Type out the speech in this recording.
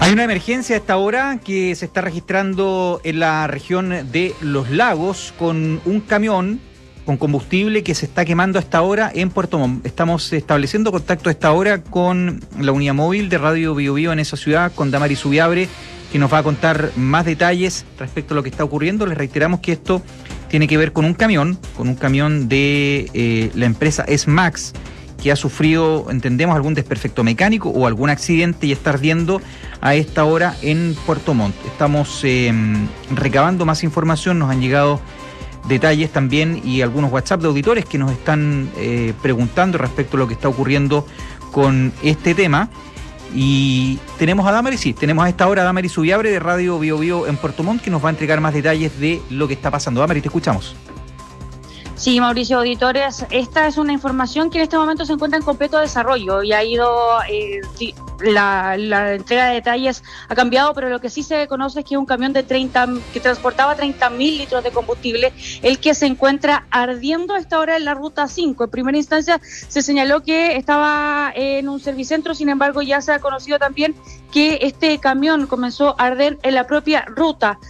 Hay una emergencia a esta hora que se está registrando en la región de Los Lagos con un camión con combustible que se está quemando a esta hora en Puerto Montt. Estamos estableciendo contacto a esta hora con la unidad móvil de Radio Bio Bio en esa ciudad, con Damaris Ubiabre, que nos va a contar más detalles respecto a lo que está ocurriendo. Les reiteramos que esto tiene que ver con un camión de la empresa SMAX, que ha sufrido, entendemos, algún desperfecto mecánico o algún accidente y está ardiendo a esta hora en Puerto Montt. Estamos recabando más información, nos han llegado detalles también y algunos WhatsApp de auditores que nos están preguntando respecto a lo que está ocurriendo con este tema. Y tenemos a Damaris, tenemos a esta hora a Damaris Ubiabre de Radio Bio Bio en Puerto Montt, que nos va a entregar más detalles de lo que está pasando. Damaris, te escuchamos. Sí, Mauricio, auditores, esta es una información que en este momento se encuentra en completo desarrollo y ha ido, la entrega de detalles ha cambiado, pero lo que sí se conoce es que un camión que transportaba 30.000 litros de combustible, el que se encuentra ardiendo a esta hora en la ruta 5. En primera instancia se señaló que estaba en un servicentro, sin embargo ya se ha conocido también que este camión comenzó a arder en la propia ruta.